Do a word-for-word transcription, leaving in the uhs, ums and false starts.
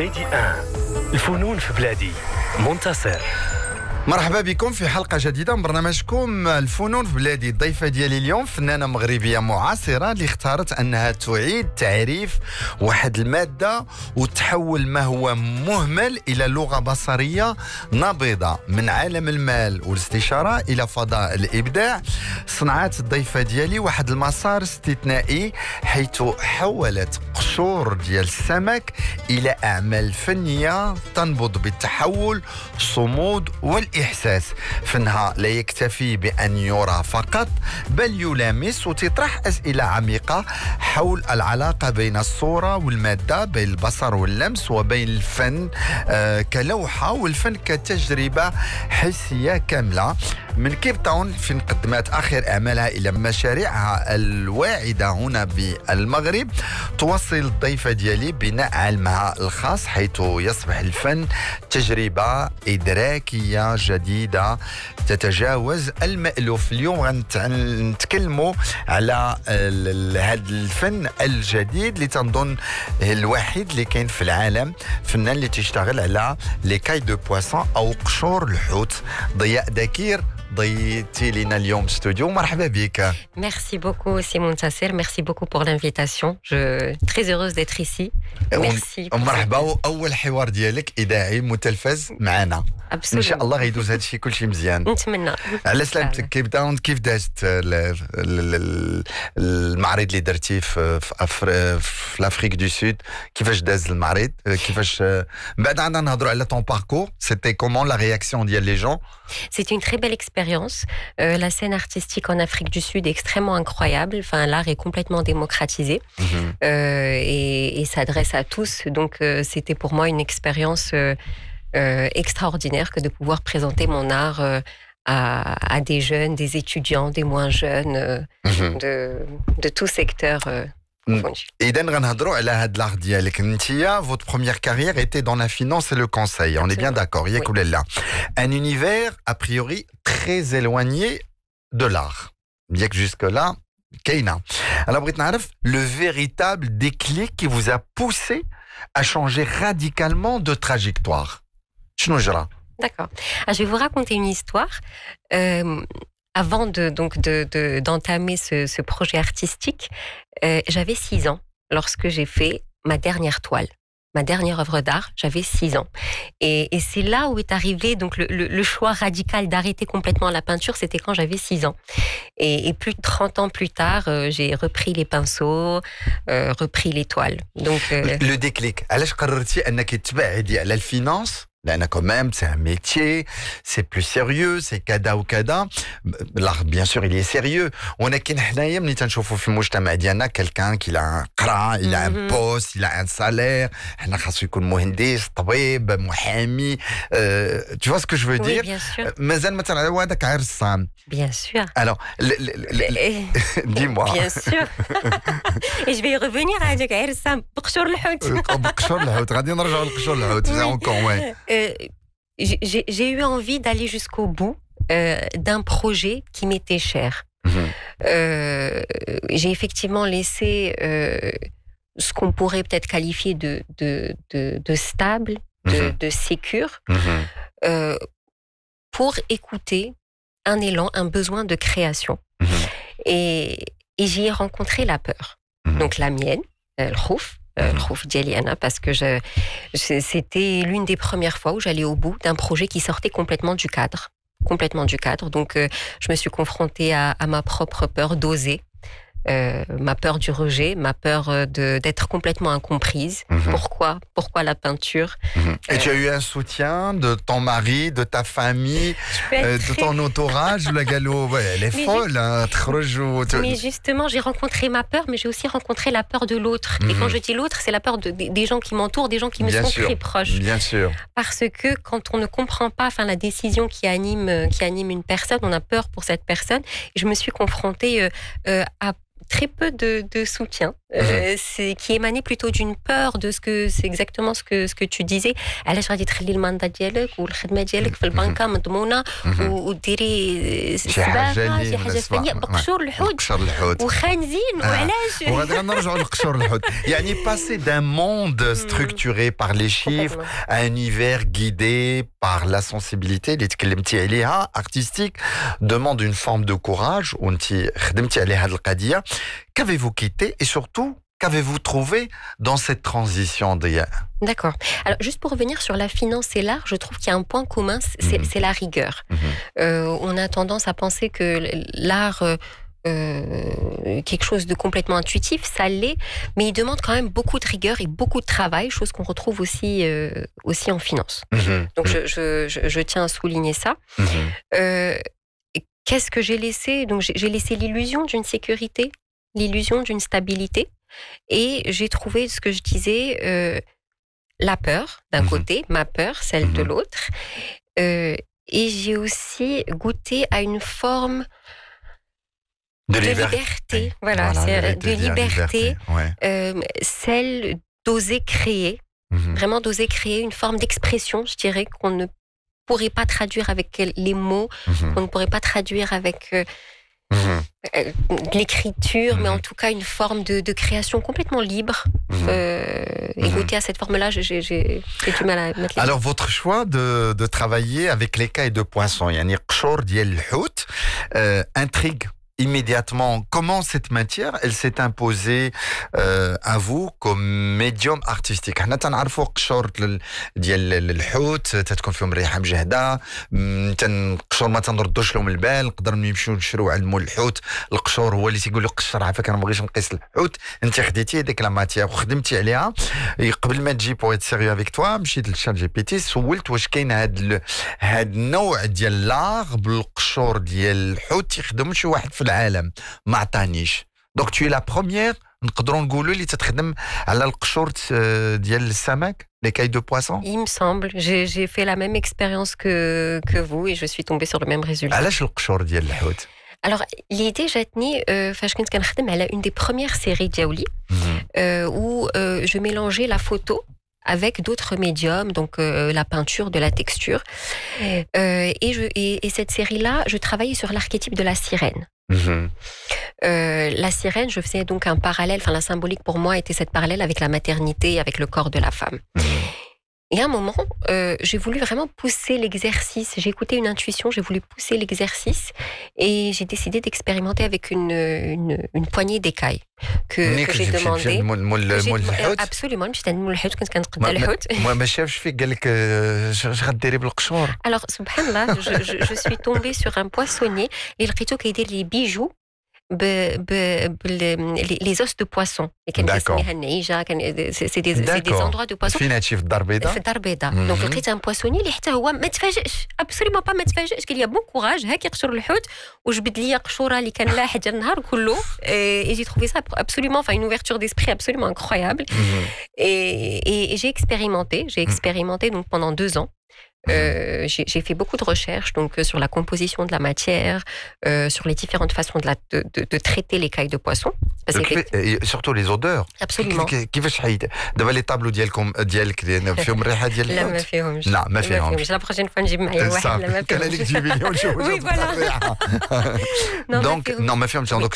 ميدي ان الفنون في بلادي. منتصر. مرحبا بكم في حلقة جديدة من برنامجكم الفنون في بلادي. الضيفة ديالي اليوم فنانة مغربية معاصرة اللي اختارت أنها تعيد تعريف واحد المادة وتحول ما هو مهمل إلى لغة بصرية نابضة من عالم المال والاستشارة إلى فضاء الإبداع. صنعت الضيفة ديالي واحد المسار استثنائي حيث حولت قشور ديال السمك إلى أعمال فنية تنبض بالتحول، الصمود والإبداع. إحساس فنها لا يكتفي بأن يرى فقط، بل يلامس وتطرح أسئلة عميقة حول العلاقة بين الصورة والمادة، بين البصر واللمس، وبين الفن آه كلوحة والفن كتجربة حسية كاملة. من كيب تاون فين قدمت آخر أعمالها إلى مشاريعها الواعدة هنا بالمغرب، توصل الضيفة ديالي بناء علمها الخاص حيث يصبح الفن تجربة إدراكية جديدة تتجاوز المألوف. اليوم غنتكلموا على هذا الفن الجديد اللي تنظن الوحيد اللي كاين في العالم، فنان اللي تشتغل على لي كاي دو بواسون أو قشور الحوت. ضياء دكير ضيتي لنا اليوم استوديو، مرحبا بك. Merci beaucoup Simon Tasser, merci beaucoup pour l'invitation. Je suis très heureuse d'être ici. Merci. مرحبا. اول حوار ديالك اذاعي متلفز معنا ان شاء الله غيدوز هذا الشيء كلشي مزيان. نتمنى. على سلامتك. كيف داون كيف دازت المعرض اللي درتي في في لافريك دو سود؟ كيفاش داز المعرض؟ كيفاش بعد عندنا نهضروا على طون باركور؟ سيتي كومون لا رياكسيون ديال لي جون؟ C'est une très belle expérience. Euh, la scène artistique en Afrique du Sud est extrêmement incroyable. Enfin, l'art est complètement démocratisé mm-hmm. euh, et, et s'adresse à tous. Donc, euh, c'était pour moi une expérience euh, euh, extraordinaire que de pouvoir présenter mon art euh, à, à des jeunes, des étudiants, des moins jeunes, euh, mm-hmm. de, de tout secteur. Euh, إذا غنهضروا على هاد لاغ ديالك. انتيا votre première carrière était dans la finance et le conseil. On est bien d'accord, ياك ولا لا؟ Un univers a priori très éloigné de l'art. Bien que jusque là كاينه. Alors بغيت نعرف le véritable déclic qui vous a poussé à changer radicalement de trajectoire. شنو جرى؟ D'accord. Alors, je vais vous raconter une histoire. Euh, Avant de, donc de, de, d'entamer ce, ce projet artistique, euh, j'avais six ans lorsque j'ai fait ma dernière toile, ma dernière œuvre d'art. J'avais six ans. Et, et c'est là où est arrivé donc, le, le, le choix radical d'arrêter complètement la peinture. C'était quand j'avais six ans. Et, et plus de trente ans plus tard, euh, j'ai repris les pinceaux, euh, repris les toiles. Donc, euh... Le déclic. علاش قررتي أنك تبعدي على الفينانس؟ لأن quand même c'est un métier, c'est plus sérieux, c'est كذا وكذا. L'art bien sûr il est sérieux. ولكن حنايا ملي تنشوفوا في المجتمع ديالنا quelqu'un qui a قرا, il a un poste, il a un salaire. حنا خاصو يكون مهندس, طبيب, محامي. Euh, tu vois ce que je veux oui, dire? Bien sûr. مازال مثلا على هذاك عرسان. Bien sûr. Alors, le, le, le, dis-moi. Bien sûr. Et je vais y revenir à هذاك عرسان بقشور الحوت. بقشور الحوت. غادي نرجعوا لقشور الحوت. C'est encore ouais. Euh, j'ai, j'ai eu envie d'aller jusqu'au bout euh, d'un projet qui m'était cher. Mmh. Euh, j'ai effectivement laissé euh, ce qu'on pourrait peut-être qualifier de, de, de, de stable, de, mmh. de sécure, mmh. euh, pour écouter un élan, un besoin de création. Mmh. Et, et j'y ai rencontré la peur. Mmh. Donc la mienne, euh, le khouf. Euh, le khouf ديالي أنا, parce que je, je, c'était l'une des premières fois où j'allais au bout d'un projet qui sortait complètement du cadre, complètement du cadre. Donc, euh, je me suis confrontée à, à ma propre peur d'oser, euh, ma peur du rejet, ma peur de, d'être complètement incomprise. Mm-hmm. Pourquoi, pourquoi la peinture? Mm-hmm. Et euh, tu as eu un soutien de ton mari, de ta famille, euh, de ton entourage? La galop, ouais, elle est mais folle. Hein, mais justement, j'ai rencontré ma peur, mais j'ai aussi rencontré la peur de l'autre. Mm-hmm. Et quand je dis l'autre, c'est la peur de, de, des gens qui m'entourent, des gens qui me Bien sont sûr. Très proches. Bien sûr. Parce que quand on ne comprend pas, enfin, la décision qui anime, qui anime une personne, on a peur pour cette personne. Et je me suis confrontée euh, euh, à très peu de, de soutien, euh, Mhm. c'est, qui émanait plutôt d'une peur de ce que c'est exactement ce que ce que tu disais. علاش غادي تخلي الماندا ديالك والخدمه ديالك في البنكه مضمونه Mhm. وديري شي حاجه صباغه اللي شي حاجه بالنسبة- فنيه بقشور الحوت قشور الحوت وخانزين آه. وعلاش وغادي نرجعوا لقشور الحوت يعني passer d'un monde structuré par les chiffres complètement. à un univers guidé par la sensibilité اللي تكلمتي عليها artistique demande une forme de courage وانت خدمتي على هذه القضيه. Qu'avez-vous quitté et surtout qu'avez-vous trouvé dans cette transition Dia? D'accord. Alors, juste pour revenir sur la finance et l'art, je trouve qu'il y a un point commun, c'est, Mhm. c'est la rigueur. Mhm. Euh, on a tendance à penser que l'art, euh, euh, quelque chose de complètement intuitif, ça l'est, mais il demande quand même beaucoup de rigueur et beaucoup de travail, chose qu'on retrouve aussi, euh, aussi en finance. Mhm. Donc, je, je, je, je tiens à souligner ça. Mhm. Euh, qu'est-ce que j'ai laissé? Donc, j'ai, j'ai laissé l'illusion d'une sécurité, l'illusion d'une stabilité, et j'ai trouvé ce que je disais, euh, la peur d'un Mhm. côté, ma peur, celle de Mhm. l'autre, euh, et j'ai aussi goûté à une forme De de liberté. liberté, voilà, Voilà, c'est, j'allais euh, te de dire, liberté, ouais. euh, celle d'oser créer, Mhm. vraiment d'oser créer une forme d'expression, je dirais, qu'on ne pourrait pas traduire avec les mots, Mhm. qu'on ne pourrait pas traduire avec euh, Mhm. euh, de l'écriture, mais Mhm. en tout cas une forme de, de création complètement libre. Mhm. Euh, et Mhm. goûter à cette forme-là, j'ai, j'ai, j'ai du mal à mettre les Alors, votre choix de, de travailler avec l'écaille de poisson, yani qshor diel الحوت, euh, intrigue immédiatement comment cette matière elle s'est imposée euh, à vous comme médium artistique. حنا تنعرفوا قشور ال- ديال الحوت تتكون فيهم ريحه مجهده م، تن قشور ما تنردوش لهم البال نقدر نمشيو نشريو عند مول الحوت القشور هو اللي تيقول لك قشر عافاك انا ما بغيتش نقيس الحوت انت خديتي هذيك لا ماتيير وخدمتي عليها قبل ما تجي بو ات سيريو افيك توا مشيت للشات جي بي تي سولت واش كاين هاد ال- هاد النوع ديال لاغ بالقشور ديال الحوت تيخدم شي واحد في العالم ما عطانيش دونك tu es la première نقدروا نقولوا اللي تتخدم على القشور ت- ديال السمك les cailles de poisson. Il me semble, j'ai, j'ai fait la même expérience que, que vous et je suis tombée sur le même résultat. علاش القشور ديال الحوت؟ Alors, l'idée جاتني euh, فاش كنت كنخدم على une des premières séries ديالي euh, où euh, je mélangeais la photo avec d'autres médiums, donc euh, la peinture, de la texture. Euh, et, je, et, et cette série-là, je travaillais sur l'archétype de la sirène. Mhm. Euh, la sirène, je faisais donc un parallèle, enfin la symbolique pour moi était cette parallèle avec la maternité, avec le corps de la femme. Et à un moment, euh, j'ai voulu vraiment pousser l'exercice. J'ai écouté une intuition, j'ai voulu pousser l'exercice et j'ai décidé d'expérimenter avec une, une, une poignée d'écailles que, منين que كنتي j'ai مشيت demandé. مول مول J'ai مول dem- الحوت absolument, مشيت عند مول الحوت كنت كنقدا ما- الحوت. ما ما شافش فيك قال لك آه، اش اش غديري بالقشور؟ Alors, subhanallah, je, je, je suis tombée sur un poissonnier اللي لقيتو كيدير لي بيجو ب ب بال- les les os de poisson. اللي كان D'accord. كيسميها النعيجه كان c'est c'est des c'est des D'accord. endroits de poisson فين هادشي في الدار البيضاء؟ في الدار البيضاء. مهم. دونك لقيت ان بواسوني اللي حتى هو ما تفاجئش ابسوليمون با ما تفاجئش قال لي بون كوراج هاكي قشور الحوت وجبد لي قشوره اللي كان لاحق ديال النهار كله اي جي تروفي سا absolument enfin une ouverture d'esprit absolument incroyable Mhm. et, et, et j'ai expérimenté j'ai expérimenté donc pendant deux ans. Euh, j'ai, j'ai fait beaucoup de recherches donc euh, sur la composition de la matière, euh, sur les différentes façons de, la, de, de, de traiter les cailles de poisson. Parce Donc, que- et surtout les odeurs. absolument. كيف- كيفاش حيد دابا لي طابلو ديالكم ديالك ديال- فيهم الريحه ديال لا ما الحوت؟ فيهمش لا ما فيهمش. لا بروجين فوا نجيب معايا واحد لا ما صافي كان عليك فيهمش تجيبي لي ونشوف Oui, voilà. Non, ما دونك فيهمش. نو ما فهمتش دونك